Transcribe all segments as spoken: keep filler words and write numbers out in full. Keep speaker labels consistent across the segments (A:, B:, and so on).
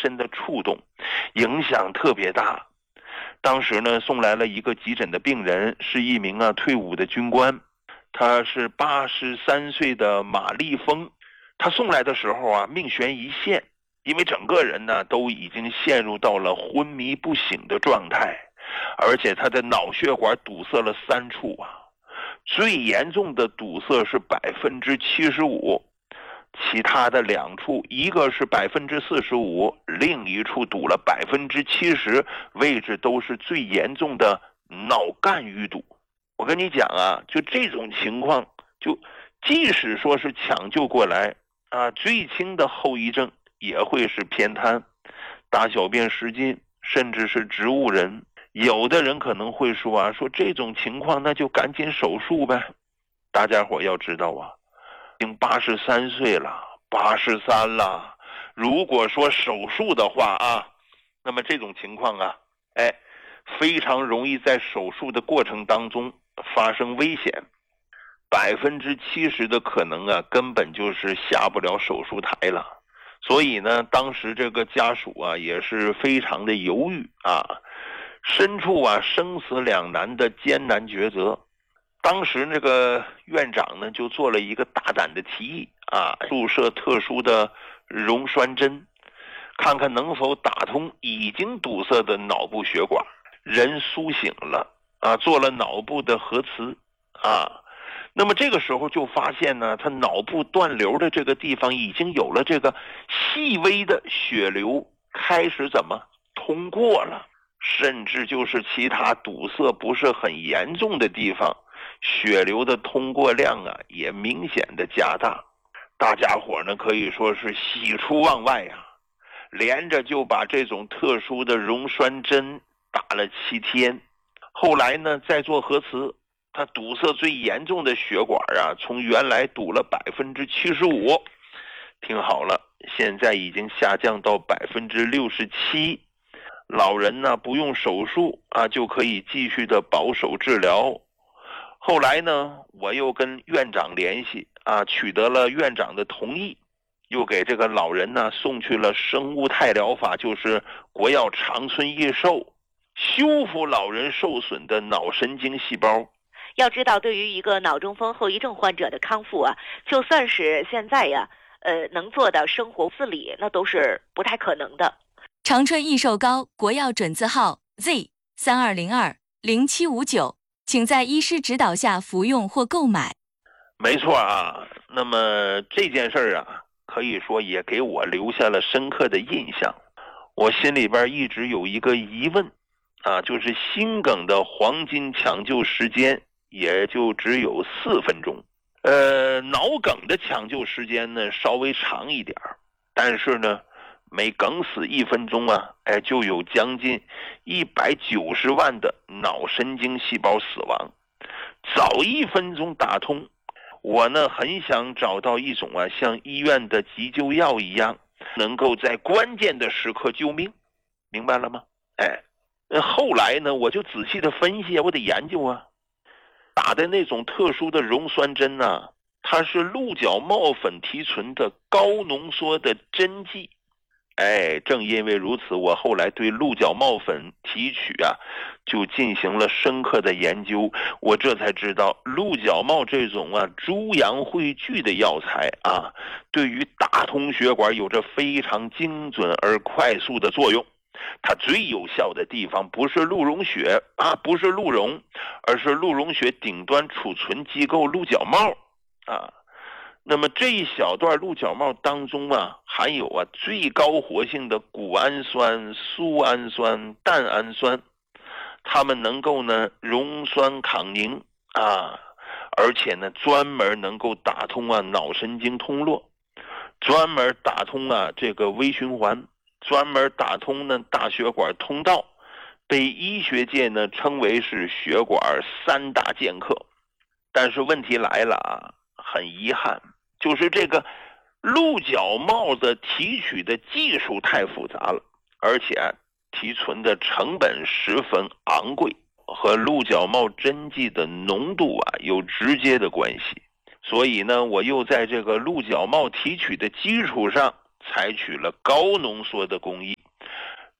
A: 深的触动，影响特别大。当时呢，送来了一个急诊的病人，是一名啊退伍的军官，他是八十三岁的马立峰。他送来的时候啊，命悬一线，因为整个人呢都已经陷入到了昏迷不醒的状态，而且他的脑血管堵塞了三处啊，最严重的堵塞是百分之七十五，其他的两处，一个是百分之四十五，另一处堵了百分之七十，位置都是最严重的脑干淤堵。我跟你讲啊，就这种情况，就即使说是抢救过来啊，最轻的后遗症也会是偏瘫、大小便失禁，甚至是植物人。有的人可能会说啊，说这种情况那就赶紧手术呗。大家伙要知道啊，已经八十三岁了，八十三了。如果说手术的话啊，那么这种情况啊，哎，非常容易在手术的过程当中发生危险，百分之七十的可能啊，根本就是下不了手术台了。所以呢，当时这个家属啊也是非常的犹豫啊，身处啊生死两难的艰难抉择。当时那个院长呢就做了一个大胆的提议啊，注射特殊的溶栓针，看看能否打通已经堵塞的脑部血管，人苏醒了啊，做了脑部的核磁啊。那么这个时候就发现呢，他脑部断流的这个地方已经有了这个细微的血流开始怎么通过了，甚至就是其他堵塞不是很严重的地方，血流的通过量啊也明显的加大。大家伙呢可以说是喜出望外啊，连着就把这种特殊的溶栓针打了七天。后来呢再做核磁，它堵塞最严重的血管啊，从原来堵了百分之七十五，听好了，现在已经下降到百分之六十七。老人呢不用手术啊，就可以继续的保守治疗。后来呢，我又跟院长联系啊，取得了院长的同意，又给这个老人呢送去了生物态疗法，就是国药长春益寿，修复老人受损的脑神经细胞。
B: 要知道，对于一个脑中风后遗症患者的康复啊，就算是现在呀，呃，能做到生活自理，那都是不太可能的。
C: 长春益寿膏国药准字号 Z 三二零二零七五九，请在医师指导下服用或购买。
A: 没错啊，那么这件事儿啊，可以说也给我留下了深刻的印象。我心里边一直有一个疑问啊，就是心梗的黄金抢救时间也就只有四分钟，呃，脑梗的抢救时间呢稍微长一点，但是呢，每梗死一分钟啊，哎，就有将近一百九十万的脑神经细胞死亡。早一分钟打通，我呢很想找到一种啊，像医院的急救药一样，能够在关键的时刻救命，明白了吗？哎，后来呢，我就仔细的分析，我得研究啊。打的那种特殊的溶栓针啊，它是鹿角帽粉提纯的高浓缩的针剂。哎，正因为如此，我后来对鹿角帽粉提取啊，就进行了深刻的研究。我这才知道，鹿角帽这种啊猪羊汇聚的药材啊，对于打通血管有着非常精准而快速的作用。它最有效的地方不是鹿茸血啊，不是鹿茸，而是鹿茸血顶端储存机构鹿角帽啊。那么这一小段鹿角帽当中啊，含有啊最高活性的谷氨酸、苏氨酸、蛋氨酸，它们能够呢溶栓抗凝啊，而且呢专门能够打通啊脑神经通络，专门打通啊这个微循环，专门打通呢大血管通道，被医学界呢称为是血管三大剑客。但是问题来了啊，很遗憾，就是这个鹿角帽的提取的技术太复杂了，而且啊提纯的成本十分昂贵，和鹿角帽针剂的浓度啊有直接的关系。所以呢，我又在这个鹿角帽提取的基础上采取了高浓缩的工艺，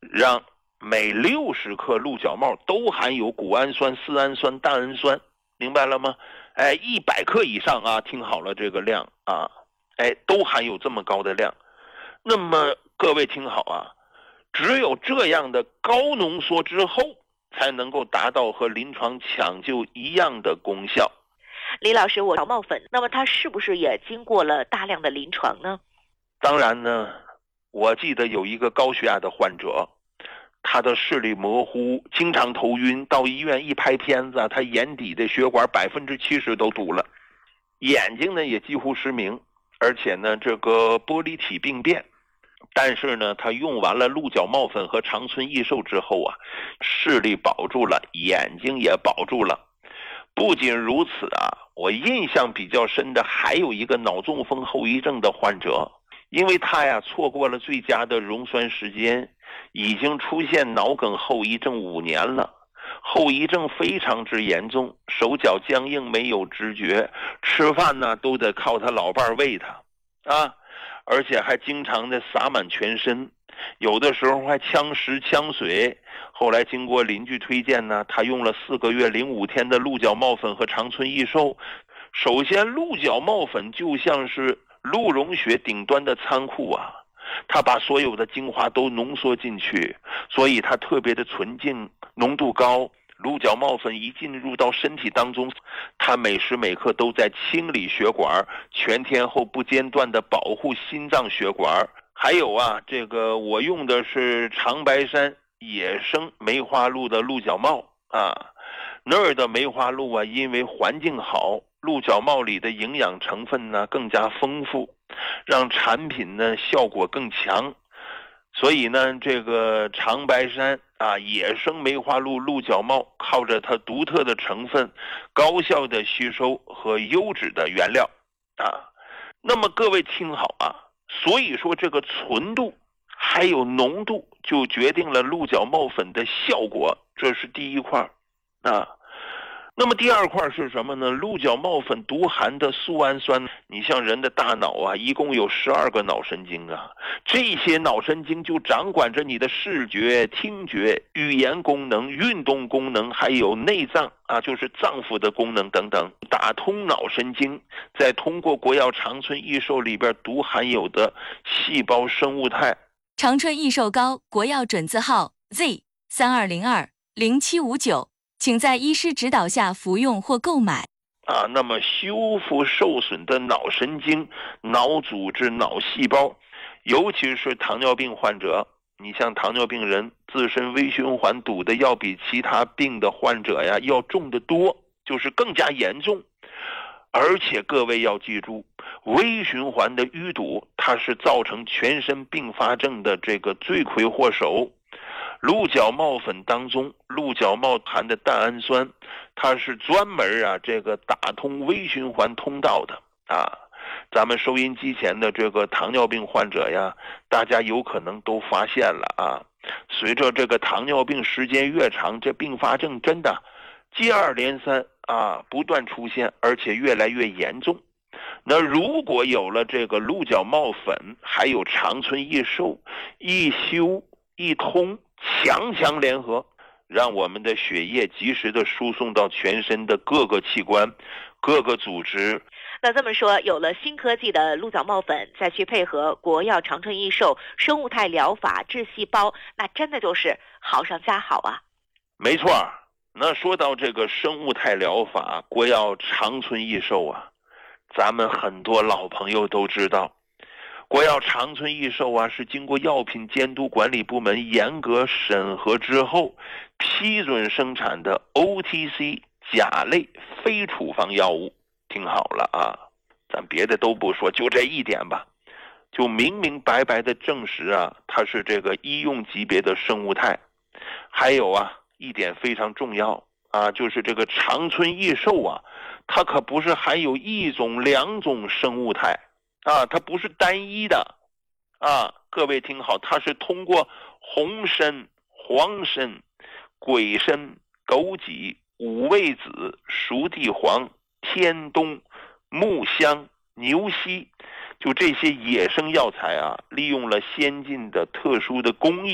A: 让每六十克鹿角帽都含有谷氨酸、丝氨酸、蛋氨酸，明白了吗？哎，一百克以上啊，听好了这个量啊，哎，都含有这么高的量。那么各位听好啊，只有这样的高浓缩之后，才能够达到和临床抢救一样的功效。
B: 李老师，我角帽粉，那么它是不是也经过了大量的临床呢？
A: 当然呢，我记得有一个高血压的患者，他的视力模糊，经常头晕，到医院一拍片子，他眼底的血管百分之七十都堵了，眼睛呢也几乎失明，而且呢这个玻璃体病变。但是呢，他用完了鹿角帽粉和长春益寿之后啊，视力保住了，眼睛也保住了。不仅如此啊，我印象比较深的还有一个脑中风后遗症的患者，因为他呀错过了最佳的溶栓时间，已经出现脑梗后遗症五年了，后遗症非常之严重，手脚僵硬，没有知觉，吃饭呢都得靠他老伴喂他啊，而且还经常的洒满全身，有的时候还呛湿呛水。后来经过邻居推荐呢，他用了四个月零五天的鹿角帽粉和长春益寿。首先，鹿角帽粉就像是鹿茸血顶端的仓库啊，它把所有的精华都浓缩进去，所以它特别的纯净，浓度高。鹿角帽粉一进入到身体当中，它每时每刻都在清理血管，全天候不间断的保护心脏血管。还有啊，这个我用的是长白山野生梅花鹿的鹿角帽啊，那儿的梅花鹿啊，因为环境好，鹿角帽里的营养成分呢更加丰富，让产品呢效果更强。所以呢，这个长白山啊野生梅花鹿鹿角帽靠着它独特的成分，高效的吸收和优质的原料啊。那么各位听好啊，所以说这个纯度还有浓度就决定了鹿角帽粉的效果，这是第一块啊。那么第二块是什么呢？鹿角帽粉独含的素氨酸，你像人的大脑啊，一共有十二个脑神经啊，这些脑神经就掌管着你的视觉、听觉、语言功能、运动功能，还有内脏啊，就是脏腑的功能等等。打通脑神经，再通过国药长春益寿里边独含有的细胞生物肽。
C: 长春益寿膏国药准字号 Z 三二零二零七五九。请在医师指导下服用或购买。
A: 啊，那么修复受损的脑神经、脑组织、脑细胞，尤其是糖尿病患者，你像糖尿病人自身微循环堵的要比其他病的患者呀要重得多，就是更加严重。而且各位要记住，微循环的淤堵，它是造成全身并发症的这个罪魁祸首。鹿角帽粉当中，鹿角帽含的蛋氨酸，它是专门啊这个打通微循环通道的啊。咱们收音机前的这个糖尿病患者呀，大家有可能都发现了啊，随着这个糖尿病时间越长，这并发症真的接二连三啊，不断出现，而且越来越严重。那如果有了这个鹿角帽粉，还有长春益寿，一修一通，强强联合，让我们的血液及时的输送到全身的各个器官、各个组织。
B: 那这么说，有了新科技的鹿角帽粉，再去配合国药长春益寿生物肽疗法治细胞，那真的就是好上加好啊。
A: 没错，那说到这个生物肽疗法，国药长春益寿啊，咱们很多老朋友都知道，国药长春益寿啊，是经过药品监督管理部门严格审核之后批准生产的 O T C 甲类非处方药物。听好了啊，咱别的都不说，就这一点吧，就明明白白的证实啊，它是这个医用级别的生物肽。还有啊，一点非常重要啊，就是这个长春益寿啊，它可不是含有一种两种生物肽啊，它不是单一的啊，各位听好，它是通过红参、黄参、鬼参、枸杞、五味子、熟地黄、天冬、木香、牛膝，就这些野生药材啊，利用了先进的特殊的工艺